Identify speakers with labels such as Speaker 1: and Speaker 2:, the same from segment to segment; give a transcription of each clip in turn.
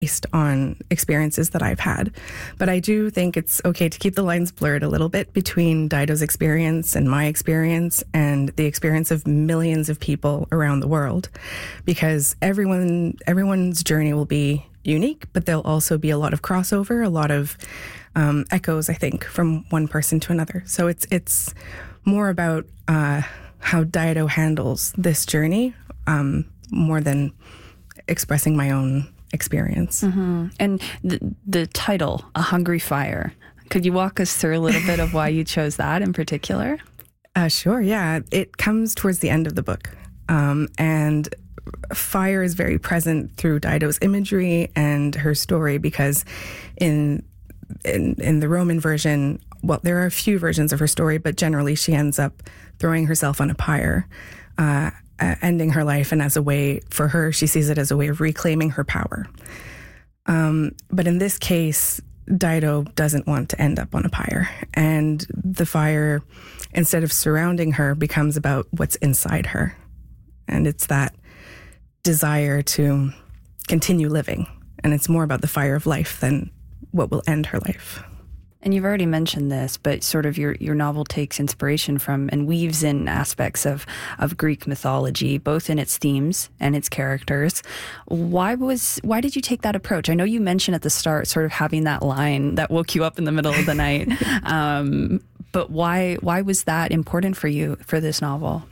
Speaker 1: based on experiences that I've had. But I do think it's okay to keep the lines blurred a little bit between Dido's experience and my experience and the experience of millions of people around the world, because everyone's journey will be unique, but there'll also be a lot of crossover, a lot of echoes, I think, from one person to another. So it's more about how Dido handles this journey more than expressing my own experience.
Speaker 2: Mm-hmm. And the title, A Hungry Fire, could you walk us through a little bit of why you chose that in particular?
Speaker 1: Sure, yeah. It comes towards the end of the book. And fire is very present through Dido's imagery and her story, because in the Roman version, well, there are a few versions of her story, but generally she ends up throwing herself on a pyre, ending her life, and as a way for her, she sees it as a way of reclaiming her power. But in this case, Dido doesn't want to end up on a pyre, and the fire, instead of surrounding her, becomes about what's inside her. And it's that desire to continue living, and it's more about the fire of life than what will end her life.
Speaker 2: And you've already mentioned this, but sort of your novel takes inspiration from and weaves in aspects of Greek mythology, both in its themes and its characters. Why did you take that approach? I know you mentioned at the start sort of having that line that woke you up in the middle of the night, but why was that important for you for this novel?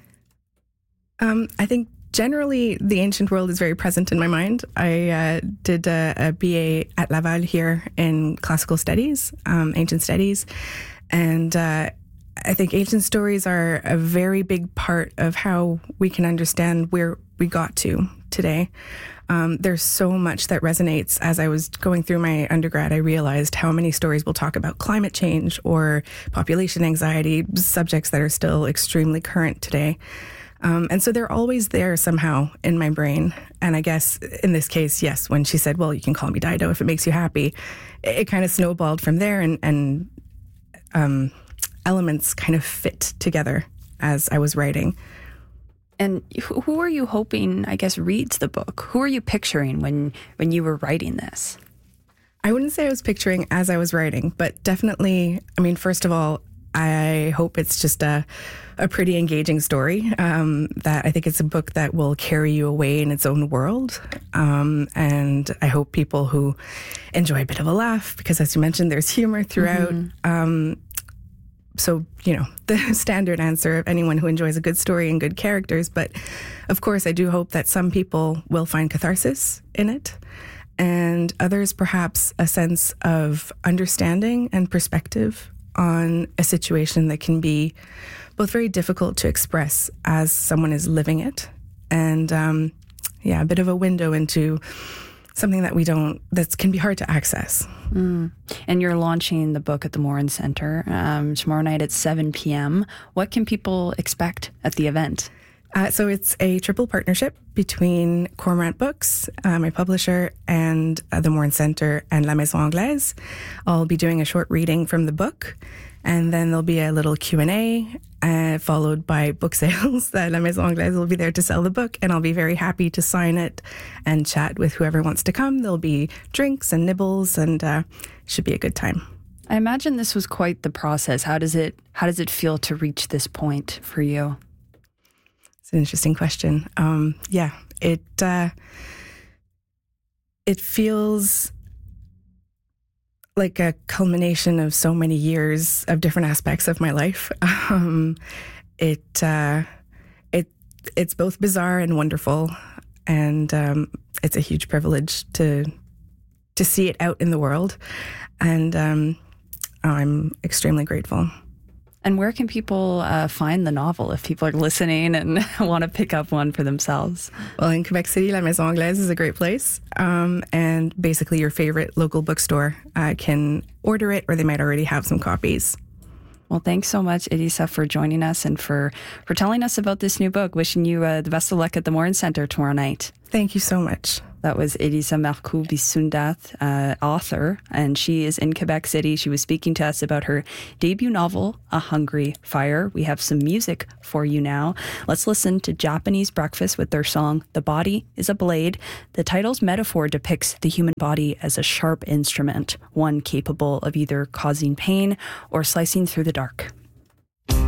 Speaker 2: I think generally, the ancient world is very present in my mind. I did a BA at Laval here in classical studies, ancient studies. And I think ancient stories are a very big part of how we can understand where we got to today. There's so much that resonates. As I was going through my undergrad, I realized how many stories will talk about climate change or population anxiety, subjects that are still extremely current today. And so they're always there somehow in my brain. And I guess in this case, yes, when she said, well, you can call me Dido if it makes you happy, it kind of snowballed from there, and elements kind of fit together as I was writing. And who are you hoping, I guess, reads the book? Who are you picturing when you were writing this?
Speaker 1: I wouldn't say I was picturing as I was writing, but definitely, I mean, first of all, I hope it's just a pretty engaging story, that I think it's a book that will carry you away in its own world. And I hope people who enjoy a bit of a laugh, because as you mentioned, there's humor throughout. Mm-hmm. So, the standard answer of anyone who enjoys a good story and good characters. But of course, I do hope that some people will find catharsis in it, and others perhaps a sense of understanding and perspective on a situation that can be both very difficult to express as someone is living it, and a bit of a window into something that can be hard to access.
Speaker 2: And you're launching the book at the Morin Centre tomorrow night at 7 p.m. What can people expect at the event?
Speaker 1: So it's a triple partnership between Cormorant Books, my publisher, and the Morin Centre and La Maison Anglaise. I'll be doing a short reading from the book, and then there'll be a little Q&A, followed by book sales. La Maison Anglaise will be there to sell the book, and I'll be very happy to sign it and chat with whoever wants to come. There'll be drinks and nibbles, and should be a good time.
Speaker 2: I imagine this was quite the process. How does it feel to reach this point for you?
Speaker 1: It's an interesting question. It feels like a culmination of so many years of different aspects of my life. It's both bizarre and wonderful, and it's a huge privilege to see it out in the world, and I'm extremely grateful.
Speaker 2: And where can people find the novel if people are listening and want to pick up one for themselves?
Speaker 1: Well, in Quebec City, La Maison Anglaise is a great place. And basically your favorite local bookstore can order it, or they might already have some copies.
Speaker 2: Well, thanks so much, Elisa, for joining us and for telling us about this new book. Wishing you the best of luck at the Morin Centre tomorrow night.
Speaker 1: Thank you so much.
Speaker 3: That was Elisa Marcoux Bissoundath, author, and she is in Quebec City. She was speaking to us about her debut novel, A Hungry Fire. We have some music for you now. Let's listen to Japanese Breakfast with their song, The Body is a Blade. The title's metaphor depicts the human body as a sharp instrument, one capable of either causing pain or slicing through the dark.